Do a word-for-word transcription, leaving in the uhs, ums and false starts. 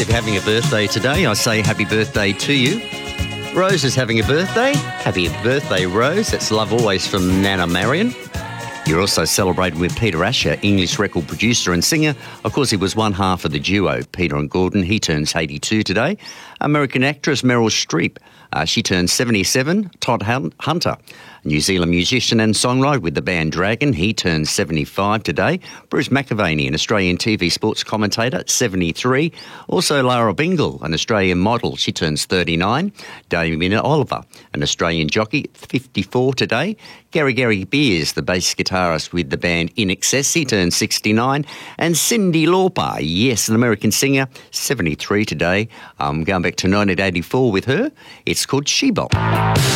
if you're having a birthday today, I say happy birthday to you. Rose is having a birthday. Happy birthday, Rose. That's love always from Nana Marion. You're also celebrating with Peter Asher, English record producer and singer. Of course, he was one half of the duo, Peter and Gordon. He turns eighty-two today. American actress Meryl Streep. Uh, she turns seventy-seven. Todd Hunter, New Zealand musician and songwriter with the band Dragon. He turns seventy-five today. Bruce McAvaney, an Australian T V sports commentator, seventy-three. Also Lara Bingle, an Australian model. She turns thirty-nine. Damien Oliver, an Australian jockey, fifty-four today. Gary Gary Beers, the bass guitarist with the band In Excess, he turns sixty-nine. And Cyndi Lauper, yes, an American singer, seventy-three today. I'm going back to nineteen eighty-four with her. It's called She Bop.